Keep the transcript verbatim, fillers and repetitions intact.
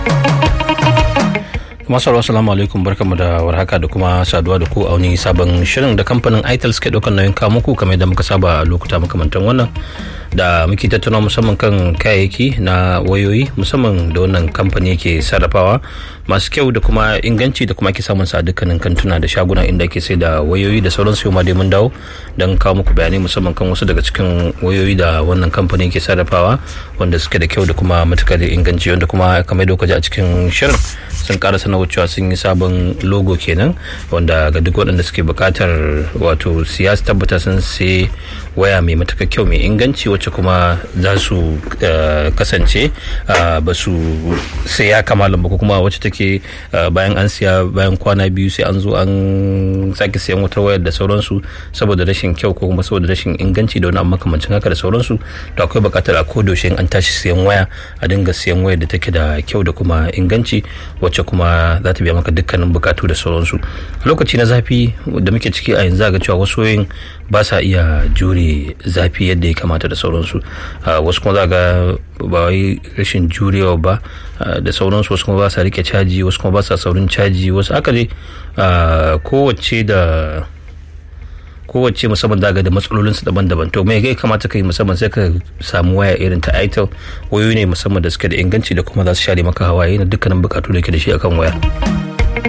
Masu assalamu alaikum, barkamu da warhaka da kuma saduwa da ku a wani sabon shirin da kamfanin Itel suke ɗaukar nauyin kawo muku kamar yadda muka saba a lokuta makamantan wannan da muke tattauna musamman kan kayayyaki na wayoyi musamman da wannan kamfani yake sarrafawa masu kyau da kuma inganci da kuma ake samun sa a dukkanin kantuna da shaguna inda ake sai da wayoyi da sauransu. Yau ma dai mun dawo don kawo muku bayanai musamman kan wasu daga cikin wayoyi da wannan kamfani yake sarrafawa wanda suke da kyau da kuma matukar inganci, wanda kuma kamar yadda kuka ji a cikin shirin sun ƙara sanarwa cewa sun yi sabon logo kenan wanda ga duk waɗanda suke buƙatar wato siya su tabbata sun sai waya mai matuƙar kyau mai inganci wacce kuma za su kasance ba su sai ya kamala ba ko kuma wacce take bayan an siya bayan kwana biyu sai an zo an sake siyan wata wayar da sauransu saboda rashin kyau ko kuma saboda rashin inganci da wani abu makamancin haka da sauransu. To akwai buƙatar a kodoshe an tashi siyan waya a dinga siyan wayar da take da kyau da kuma inganci wacce kuma za ta biya maka dukkanin bukatu da sauransu. Lokaci na zafi da muke ciki a yanzu ga cewa wasu wayoyin ba sa iya jure zafi yadda ya kamata da sauransu, wasu kuma za ga ba wai rashin jurewa ba da sauransu, wasu kuma ba sa rike caji, wasu kuma ba sa saurin caji, wasu aka dai kowace da kowace musamman daga da matsalolinsu daban-daban. To mai gai kamata kai musamman sai ka samu waya irin ta Itel, wayoyi ne musamman da suke da inganci da kuma za su share maka hawaye na dukkanin bukatu da ke da shi akan waya.